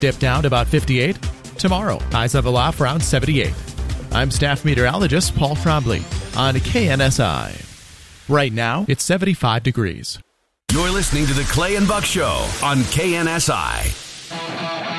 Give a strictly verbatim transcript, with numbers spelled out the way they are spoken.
Dip down to about fifty-eight. Tomorrow, highs of a laugh around seventy-eight. I'm staff meteorologist Paul Trombley on K N S I. Right now, it's seventy-five degrees. You're listening to the Clay and Buck Show on K N S I.